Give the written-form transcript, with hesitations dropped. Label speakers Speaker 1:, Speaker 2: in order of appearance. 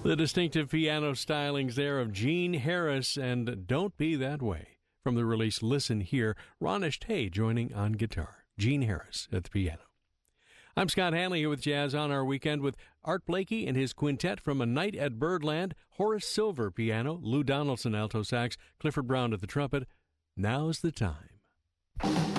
Speaker 1: The distinctive piano stylings there of Gene Harris and Don't Be That Way. From the release Listen Here, Ronish Tay joining on guitar, Gene Harris at the piano. I'm Scott Hanley here with Jazz on Our Weekend with Art Blakey and his quintet from A Night at Birdland, Horace Silver piano, Lou Donaldson alto sax, Clifford Brown at the trumpet. Now's the time.